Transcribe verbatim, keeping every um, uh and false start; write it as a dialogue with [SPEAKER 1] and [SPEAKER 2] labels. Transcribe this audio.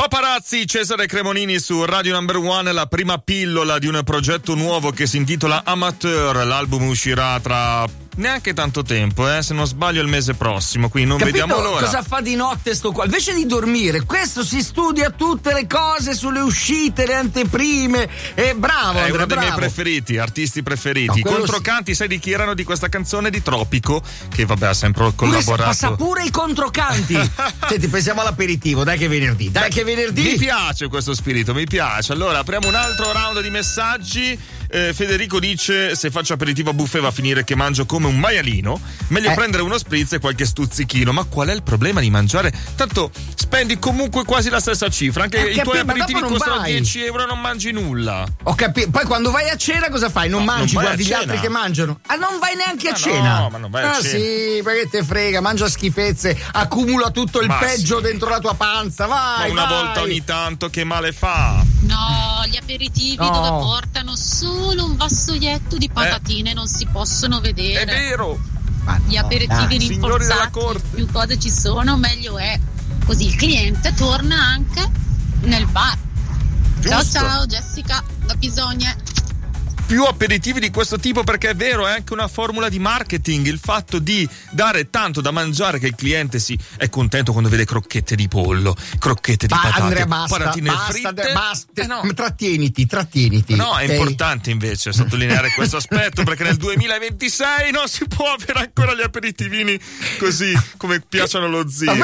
[SPEAKER 1] Paparazzi, Cesare Cremonini su Radio Number One, la prima pillola di un progetto nuovo che si intitola Amateur. L'album uscirà tra neanche tanto tempo, eh? Se non sbaglio il mese prossimo, quindi non
[SPEAKER 2] Capito
[SPEAKER 1] vediamo l'ora.
[SPEAKER 2] Cosa fa di notte sto qua? Invece di dormire, questo si studia tutte le cose sulle uscite, le anteprime. E bravo,
[SPEAKER 1] È
[SPEAKER 2] Andrea,
[SPEAKER 1] uno dei
[SPEAKER 2] bravo.
[SPEAKER 1] miei preferiti, artisti preferiti. I
[SPEAKER 2] No, quello
[SPEAKER 1] controcanti, sai di chi erano di questa canzone di Tropico? Che vabbè ha sempre collaborato.
[SPEAKER 2] Passa pure i controcanti. Senti, pensiamo all'aperitivo, dai che è venerdì, dai che è venerdì.
[SPEAKER 1] Mi piace questo spirito, mi piace. Allora apriamo un altro round di messaggi. Eh, Federico dice: se faccio aperitivo a buffet va a finire che mangio come un maialino, meglio
[SPEAKER 2] eh.
[SPEAKER 1] prendere uno spritz e qualche stuzzichino. Ma qual è il problema di mangiare? Tanto spendi comunque quasi la stessa cifra, anche
[SPEAKER 2] eh,
[SPEAKER 1] i tuoi
[SPEAKER 2] capì,
[SPEAKER 1] aperitivi
[SPEAKER 2] non
[SPEAKER 1] costano
[SPEAKER 2] vai.
[SPEAKER 1] dieci euro e non mangi nulla.
[SPEAKER 2] Ho capito. Poi quando vai a cena cosa fai? Non
[SPEAKER 1] No,
[SPEAKER 2] mangi,
[SPEAKER 1] non vai
[SPEAKER 2] guardi
[SPEAKER 1] a
[SPEAKER 2] gli
[SPEAKER 1] cena.
[SPEAKER 2] altri che mangiano. Ah, non vai neanche a
[SPEAKER 1] Ma
[SPEAKER 2] cena?
[SPEAKER 1] no, ma non vai a
[SPEAKER 2] ah,
[SPEAKER 1] cena.
[SPEAKER 2] sì, perché te frega, mangia schifezze, accumula tutto il
[SPEAKER 1] Ma
[SPEAKER 2] peggio
[SPEAKER 1] sì.
[SPEAKER 2] dentro la tua panza, vai.
[SPEAKER 1] Ma una
[SPEAKER 2] vai.
[SPEAKER 1] volta ogni tanto che male fa?
[SPEAKER 3] No, gli aperitivi
[SPEAKER 2] No.
[SPEAKER 3] dove portano solo un vassoietto di patatine non si possono vedere.
[SPEAKER 1] È vero.
[SPEAKER 2] Ma
[SPEAKER 3] Gli
[SPEAKER 2] no,
[SPEAKER 3] aperitivi
[SPEAKER 2] dai.
[SPEAKER 1] signori della
[SPEAKER 3] rinforzati,
[SPEAKER 1] corte.
[SPEAKER 3] più cose ci sono, meglio è. Così il cliente torna anche nel bar. Ciao
[SPEAKER 1] Giusto.
[SPEAKER 3] ciao Jessica da Pisogne.
[SPEAKER 1] Più aperitivi di questo tipo, perché è vero, è anche una formula di marketing, il fatto di dare tanto da mangiare che il cliente si è contento quando vede crocchette di pollo, crocchette di
[SPEAKER 2] Ba-
[SPEAKER 1] patate,
[SPEAKER 2] Andrea, basta,
[SPEAKER 1] patatine
[SPEAKER 2] basta,
[SPEAKER 1] fritte.
[SPEAKER 2] basta.
[SPEAKER 1] Eh no.
[SPEAKER 2] Trattieniti, trattieniti.
[SPEAKER 1] No, è
[SPEAKER 2] Ok?
[SPEAKER 1] importante invece sottolineare questo aspetto, perché nel duemilaventisei non si può avere ancora gli aperitivini così come piacciono lo zio.
[SPEAKER 2] Ma